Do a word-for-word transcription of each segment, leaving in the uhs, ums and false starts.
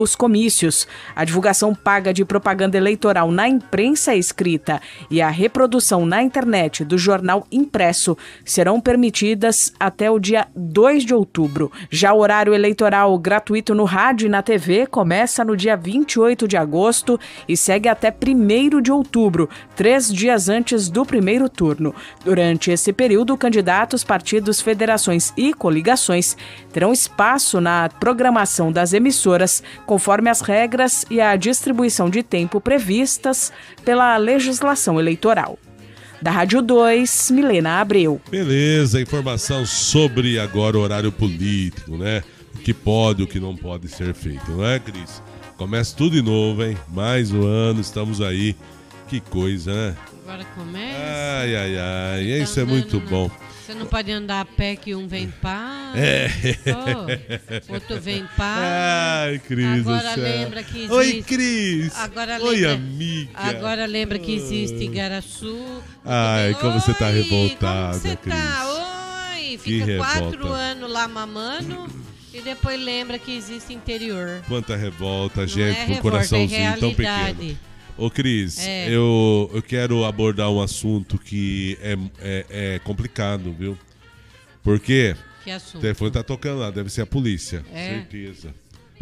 os comícios. A divulgação paga de propaganda eleitoral na imprensa escrita e a reprodução na internet do jornal impresso serão permitidas até o dia dois de outubro. Já o horário eleitoral gratuito no rádio e na T V começa no dia vinte e oito de agosto e segue até primeiro de outubro, três dias antes do primeiro turno. Durante esse período, candidatos, partidos, federações e coligações terão espaço na programação das emissoras, conforme as regras e a distribuição de tempo previstas pela legislação eleitoral. Da Rádio dois, Milena Abreu. Beleza, informação sobre agora o horário político, né? O que pode, o que não pode ser feito, não é, Cris? Começa tudo de novo, hein? Mais um ano, estamos aí. Que coisa, né? Agora começa. Ai, ai, ai, Tá isso é muito andando, bom. Você não pode andar a pé que um vem pá. É. Oh, outro vem pá. Ai, Cris. Agora do céu. lembra que existe. Oi, Cris. Agora Oi, lembra... amiga. Agora lembra que existe Igaraçu. Ai, como você tá Oi, revoltada, como você Cris. tá? Oi, Que fica quatro revolta. anos lá mamando e depois lembra que existe interior. Quanta revolta, Não gente, é com um revolta, coraçãozinho é tão realidade. pequeno. Ô, Cris, É. eu, eu quero abordar um assunto que é, é, é complicado, viu? Porque Que o assunto? telefone tá tocando lá, deve ser a polícia. É? Certeza.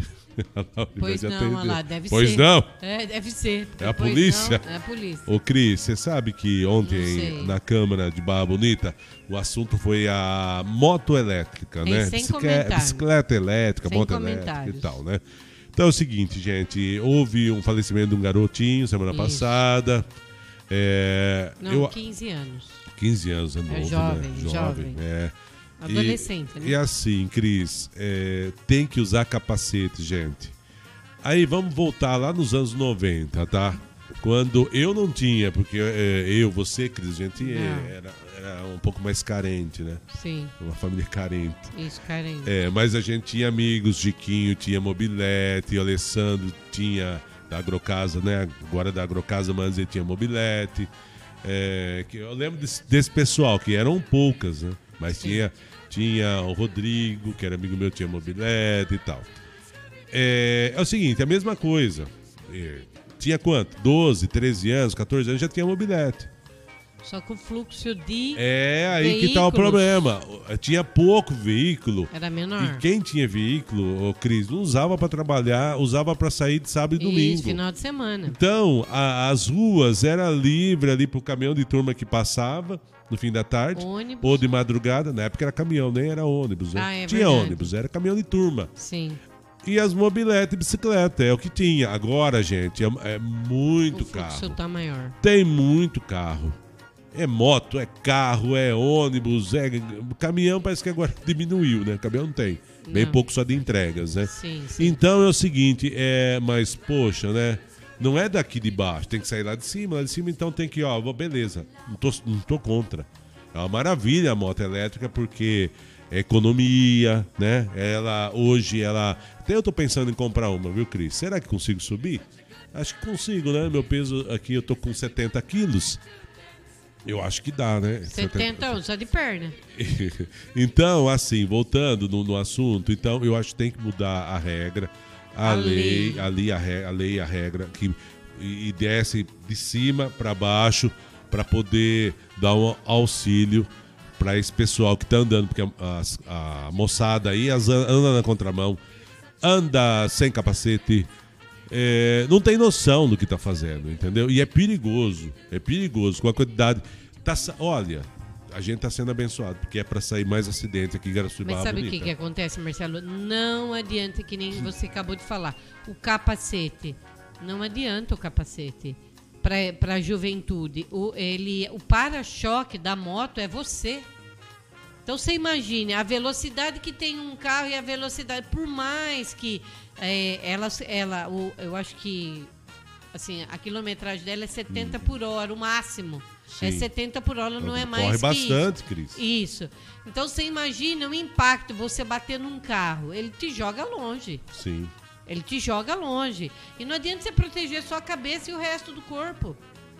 Pois Já não, tem- olha lá, deve Pois ser. não? É, deve ser. É a Pois polícia? não, é a polícia. Ô, Cris, você sabe que Não ontem sei. na Câmara de Barra Bonita o assunto foi a moto elétrica, Sem- né? sem Bicicle- comentário. Bicicleta elétrica, Sem moto elétrica e comentários. tal, né? Então é o seguinte, gente, houve um falecimento de um garotinho semana Isso. passada. É, Não, eu, quinze anos. quinze anos é novo, jovem, né? jovem. É. Adolescente, e, né? E assim, Cris, é, tem que usar capacete, gente. Aí vamos voltar lá nos anos noventa, tá? Quando eu não tinha, porque é, eu, você, Cris, a gente é, Não. era, era um pouco mais carente, né? Sim, Uma família carente. isso, carente. É, mas a gente tinha amigos, Chiquinho tinha Mobilete, o Alessandro tinha da Agrocasa, né? Agora da Agrocasa, mas ele tinha Mobilete. É, que eu lembro desse, desse pessoal, que eram poucas, né? Mas tinha, tinha o Rodrigo, que era amigo meu, tinha Mobilete e tal. É, é o seguinte, a mesma coisa. É, tinha quanto? doze, treze anos, quatorze anos, já tinha Mobilete. Só que o fluxo de É aí que tá o veículos problema. Tinha pouco veículo. era menor. E quem tinha veículo, ô Cris, não usava pra trabalhar, usava pra sair de sábado e domingo. Isso, final de semana. Então, a- as ruas eram livres ali pro caminhão de turma que passava no fim da tarde. Ônibus. Ou de madrugada. Na época era caminhão, nem era ônibus. Né? Ah, é tinha verdade. ônibus, era caminhão de turma. Sim. E as mobiletes e bicicleta, é o que tinha. Agora, gente, é, é muito O fluxo carro. tá maior. Tem muito carro. É moto, é carro, é ônibus, é caminhão, parece que agora diminuiu, né? Caminhão não tem. Bem Não. pouco só de entregas, né? Sim, sim. Então é o seguinte, é, mas poxa, né? Não é daqui de baixo, tem que sair lá de cima, lá de cima então tem que, ó, beleza, não tô, não tô contra. É uma maravilha a moto elétrica porque é economia, né? Ela, hoje, ela... Até eu tô pensando em comprar uma, viu, Cris? Será que consigo subir? Acho que consigo, né? Meu peso aqui, eu tô com setenta quilos. Eu acho que dá, né? setenta anos, só de perna. Então, assim, voltando no, no assunto, então eu acho que tem que mudar a regra, a, A lei, lei. a lei, a, re, a lei, a regra, que e, e desce de cima para baixo para poder dar um auxílio para esse pessoal que tá andando, porque a, a moçada aí as, anda na contramão, anda sem capacete, é, não tem noção do que tá fazendo, entendeu? E é perigoso, é perigoso com a quantidade. Tá, sa- olha, a gente tá sendo abençoado, porque é para sair mais acidente aqui em Igaraçu e Mas Barra sabe o Bonita. que, que acontece, Marcelo? Não adianta, que nem você acabou de falar. O capacete. Não adianta o capacete. Para a juventude. O, ele, o para-choque da moto é você. Então você imagine a velocidade que tem um carro e a velocidade. Por mais que é, ela, ela o, eu acho que assim, a quilometragem dela é setenta por hora, o máximo. Sim. É setenta por hora, não é mais Corre que bastante, isso. Cris. Isso. Então você imagina o impacto, você bater num carro, ele te joga longe. Sim. Ele te joga longe. E não adianta você proteger só a cabeça e o resto do corpo.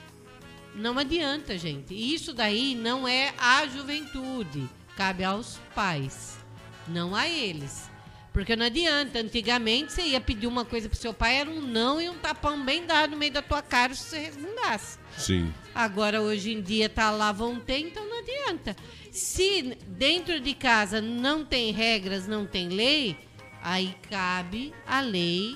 Não adianta, gente. E isso daí não é a juventude. Cabe aos pais, não a eles. Porque não adianta. Antigamente você ia pedir uma coisa pro seu pai, era um não e um tapão bem dado no meio da tua cara se você resmungasse. Sim. Agora, hoje em dia, tá lá, vão ter, então não adianta. Se dentro de casa não tem regras, não tem lei, aí cabe a lei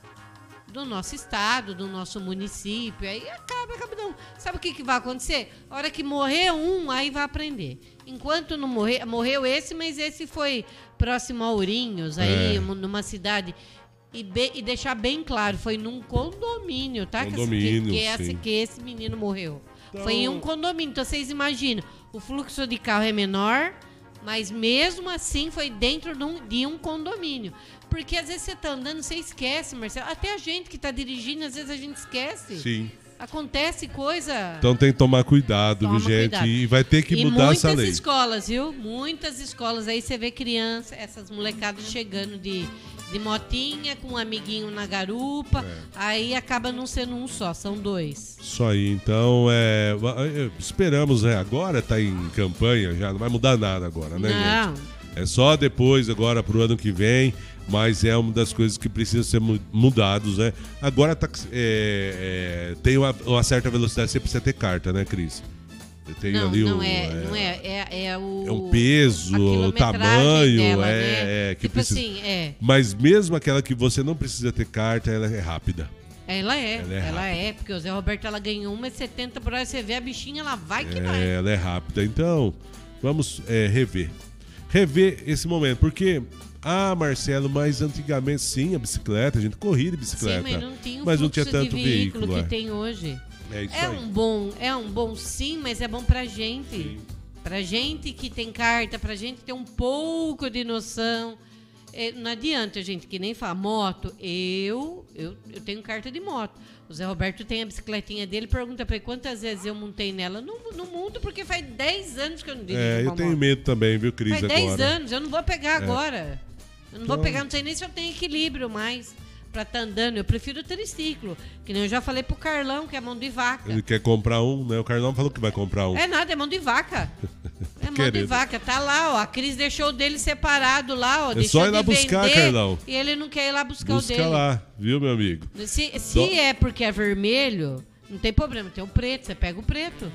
do nosso estado, do nosso município. Aí acaba, acaba não. Sabe o que, que vai acontecer? A hora que morrer um, aí vai aprender. Enquanto não morrer, morreu esse, mas esse foi próximo a Ourinhos, aí É. numa cidade. E, be, e deixar bem claro, foi num condomínio, tá? Condomínio, que, que, esse, sim. que esse menino morreu. Então- Foi em um condomínio. Então vocês imaginam, o fluxo de carro é menor, mas mesmo assim foi dentro de um, de um condomínio. Porque às vezes você tá andando, você esquece, Marcelo. Até a gente que tá dirigindo, às vezes a gente esquece. Sim. Acontece coisa. Então tem que tomar cuidado, Toma viu, gente? cuidado. E vai ter que E mudar essa muitas lei. escolas, viu? Muitas escolas. Aí você vê criança, essas molecadas chegando de, de motinha, com um amiguinho na garupa. É. Aí acaba não sendo um só, são dois. Isso aí, então, é, é, esperamos, né? Agora tá em campanha já, não vai mudar nada agora, né, Não. gente? É só depois, agora pro ano que vem, mas é uma das coisas que precisam ser mu- mudados, né? Agora tá, é, é, tem uma, uma certa velocidade, você precisa ter carta, né, Cris? Tem Não, ali não o, é, não é, é, é o... é o peso, a o quilometragem tamanho, dela, é, né? é, que tipo precisa. assim, é. Mas mesmo aquela que você não precisa ter carta, ela é rápida. Ela é, Ela ela é é, porque o Zé Roberto ela ganhou uma e setenta por hora, você vê a bichinha, ela vai que É, vai. ela é rápida. Então, vamos é, rever. Rever esse momento, porque, ah, Marcelo, mas antigamente sim, a bicicleta, a gente corria de bicicleta. Sim, mas não tinha o mas não fluxo tinha tanto de veículo, veículo, que é. tem hoje. É isso É aí. um bom, é um bom sim, mas é bom pra gente. Sim. Pra gente que tem carta, pra gente ter um pouco de noção. É, não adianta, gente, que nem fala moto. Eu, eu, eu tenho carta de moto. O Zé Roberto tem a bicicletinha dele, pergunta pra ele quantas vezes eu montei nela. Não, não monto porque faz dez anos que eu não dirijo É, uma eu tenho moto. medo também, viu, Cris, Faz agora. dez anos, eu não vou pegar agora. Eu não vou Então- pegar, não sei nem se eu tenho equilíbrio mais pra estar andando. Eu prefiro o triciclo, que nem eu já falei pro Carlão, que é mão de vaca. Ele quer comprar um, né? O Carlão falou que vai comprar um. É nada, é mão de vaca. É mão de Querido. vaca. Tá lá, ó. A Cris deixou o dele separado lá, ó. É deixou só ir lá de buscar, vender, Carlão. E ele não quer ir lá buscar Busca o dele. lá, viu, meu amigo? Se, se Dó- é porque é vermelho, não tem problema. Tem o preto, você pega o preto.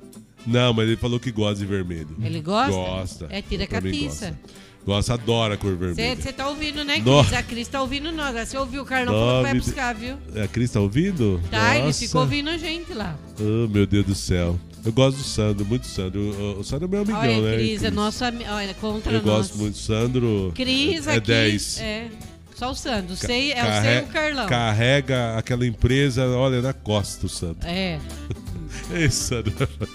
Não, mas ele falou que gosta de vermelho. Ele gosta? Gosta. É, tira Eu também catiça. Gosta. Gosta, adora a cor vermelha. Você tá ouvindo, né, Nó. Cris? A Cris tá ouvindo nós. Você ouviu o Carlão falou que vai Nove de- buscar, viu? A Cris tá ouvindo? Tá, ele Nossa. ficou ouvindo a gente lá. Oh, meu Deus do céu. Eu gosto do Sandro, muito do Sandro. O, o Sandro é meu amigão, Olha, né? Cris, é nosso amigo. Olha, contra Eu nós. gosto muito do Sandro. Cris é aqui. dez. É. Só o Sandro. O Sei, é Carre- o Sei e o Carlão. Carrega aquela empresa, olha, na costa do Sandro. É. Esse Sandro.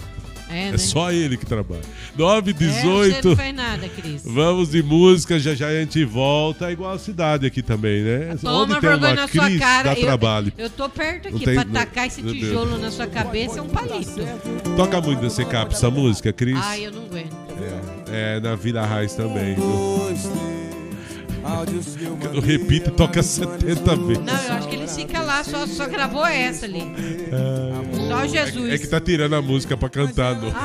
É, É né? só ele que trabalha. nove e É, você dezoito. não faz nada, Cris. Vamos de música, já já a gente volta. É igual a cidade aqui também, né? Toma Onde tem vergonha uma na sua crise, cara. dá Eu, trabalho. eu tô perto Não aqui tem- pra não- tacar esse meu Deus. tijolo na sua cabeça, é um palito. Toca muito nesse cap essa música, Cris. Ai, eu não aguento. É, é, na Vila Raiz também. viu? Dois, três, áudios que eu Eu repito e toca setenta vezes. Não, eu acho que ele fica lá, só, só gravou essa ali. Só Jesus. É que tá tirando a música pra cantar. No...